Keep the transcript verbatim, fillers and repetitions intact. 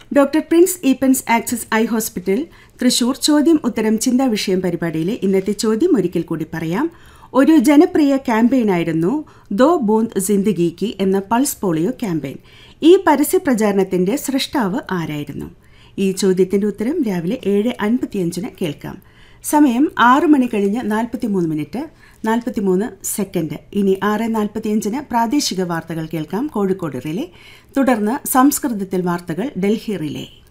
Doctor Prince Eappen's axis eye hospital Thrissur ചോദ്യം ഉത്തരം ചിന്താ വിഷയം പരിപാടിയിലെ ഇന്നത്തെ ചോദ്യം ഒരിക്കൽ കൂടി പറയാം. ഒരു ജനപ്രിയ ക്യാമ്പയിനായിരുന്നു ദോ ബൂന്ദ് സിന്ദഗി കി എന്ന പൾസ് പോളിയോ ക്യാമ്പയിൻ. ഈ പരസ്യ പ്രചാരണത്തിന്റെ സൃഷ്ടാവ് ആരായിരുന്നു? ഈ ചോദ്യത്തിന്റെ ഉത്തരം രാവിലെ ഏഴ് അൻപത്തിയഞ്ചിന് കേൾക്കാം. സമയം ആറ് മണി കഴിഞ്ഞ് നാൽപ്പത്തിമൂന്ന് മിനിറ്റ് നാൽപ്പത്തിമൂന്ന് സെക്കൻഡ്. ഇനി ആറ് നാൽപ്പത്തിയഞ്ചിന് പ്രാദേശിക വാർത്തകൾ കേൾക്കാം കോഴിക്കോട് റിലേ. തുടർന്ന് സംസ്കൃതത്തിൽ വാർത്തകൾ ഡൽഹി റിലേ.